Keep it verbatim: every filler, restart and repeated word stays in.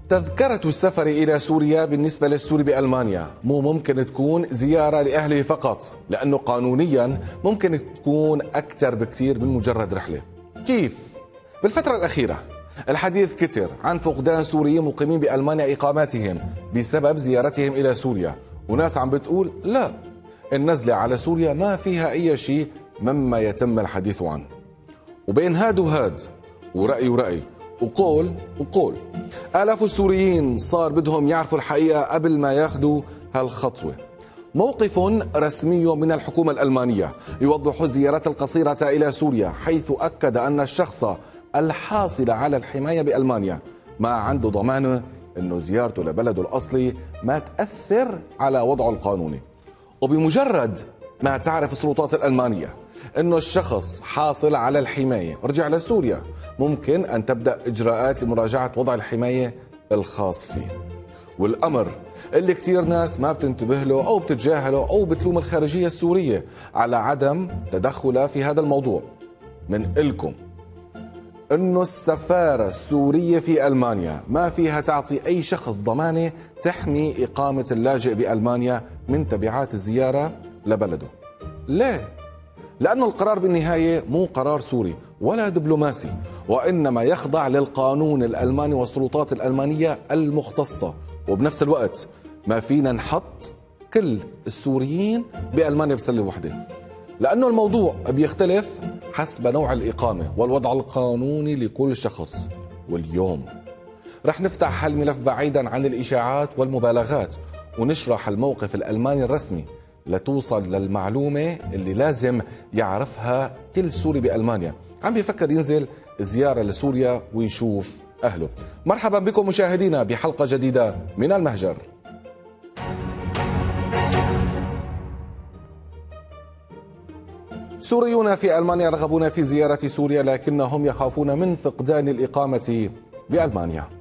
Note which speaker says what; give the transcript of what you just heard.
Speaker 1: تذكرة السفر إلى سوريا بالنسبة للسوري بألمانيا مو ممكن تكون زيارة لأهله فقط، لأنه قانونيا ممكن تكون أكثر بكثير من مجرد رحلة. كيف؟ بالفترة الأخيرة الحديث كتر عن فقدان سوريين مقيمين بألمانيا إقامتهم بسبب زيارتهم إلى سوريا، وناس عم بتقول لا، النزلة على سوريا ما فيها أي شيء مما يتم الحديث عنه. وبين هاد وهاد ورأي ورأي وقول وقول، آلاف السوريين صار بدهم يعرفوا الحقيقة قبل ما ياخذوا هالخطوة. موقف رسمي من الحكومة الألمانية يوضح الزيارات القصيرة إلى سوريا، حيث أكد أن الشخص الحاصل على الحماية بألمانيا ما عنده ضمانة أنه زيارته لبلده الأصلي ما تأثر على وضعه القانوني. وبمجرد ما تعرف السلطات الألمانية أنه الشخص حاصل على الحماية ورجع لسوريا، ممكن أن تبدأ إجراءات لمراجعة وضع الحماية الخاص فيه. والأمر اللي كتير ناس ما بتنتبه له أو بتتجاهله أو بتلوم الخارجية السورية على عدم تدخلها في هذا الموضوع. من إلكم أنه السفارة السورية في ألمانيا ما فيها تعطي أي شخص ضمانة تحمي إقامة اللاجئ بألمانيا من تبعات الزيارة لبلده. ليه؟ لأنه القرار بالنهاية مو قرار سوري ولا دبلوماسي، وإنما يخضع للقانون الألماني والسلطات الألمانية المختصة. وبنفس الوقت ما فينا نحط كل السوريين بألمانيا بسلة واحدة، لأنه الموضوع بيختلف حسب نوع الإقامة والوضع القانوني لكل شخص. واليوم رح نفتح هالملف بعيدا عن الإشاعات والمبالغات، ونشرح الموقف الألماني الرسمي لتوصل للمعلومة اللي لازم يعرفها كل سوري بألمانيا عم بيفكر ينزل زيارة لسوريا ويشوف أهله. مرحبا بكم مشاهدينا بحلقة جديدة من المهجر. سوريون في ألمانيا يرغبون في زيارة سوريا، لكنهم يخافون من فقدان الإقامة بألمانيا.